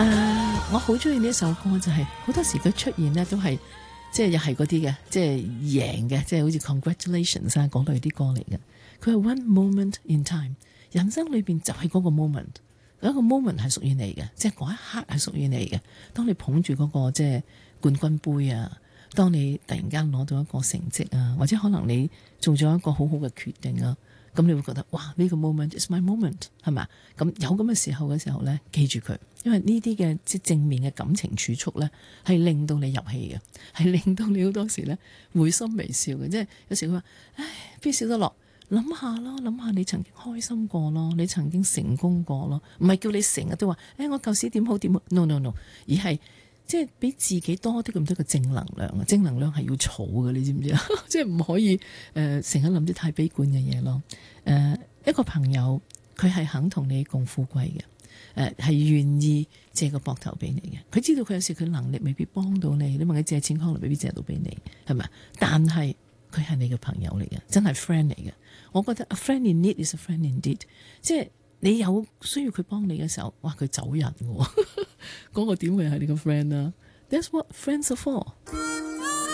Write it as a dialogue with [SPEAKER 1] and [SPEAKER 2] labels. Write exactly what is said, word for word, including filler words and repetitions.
[SPEAKER 1] 誒，我好中意呢一首歌，就係好多時佢出現呢都係即係又係嗰啲嘅，即係贏嘅，即係好似 Congratulations 啊嗰類啲歌嚟嘅。佢係 One Moment in Time， 人生裏邊就係嗰個 moment， 有一個 moment 係屬於你嘅，即係嗰一刻係屬於你嘅。當你捧住嗰個即係冠軍杯啊，當你突然間攞到一個成績啊，或者可能你做咗一個好好嘅決定啊。咁你會覺得哇，呢個 moment is my moment 係嘛？咁有咁嘅時候嘅時候呢，記住佢，因為呢啲嘅即正面嘅感情儲蓄呢，係令到你入戲嘅，係令到你好多時呢會心微笑嘅。即係有時佢話唉，邊笑得落？諗下咯，諗下你曾經開心過咯，你曾經成功過咯，唔係叫你成日都話誒我舊時點好點好 no no no， 而係即係俾自己多啲咁多嘅正能量啊！正能量係要儲嘅，你知唔知啊？即係唔可以誒成日諗啲太悲觀嘅嘢咯。誒、呃、一個朋友佢係肯同你共富貴嘅，誒係願意借個膊頭俾你嘅。佢知道佢有時佢能力未必幫到你，你問佢借錢可能未必借到俾你，係咪？但係佢係你嘅朋友嚟嘅，真係 friend 嚟嘅。我覺得 a friend in need is a friend indeed， 即係你有需要佢幫你嘅時候，哇佢走人喎，嗰個點會係你個 friend 啊？That's what friends are for。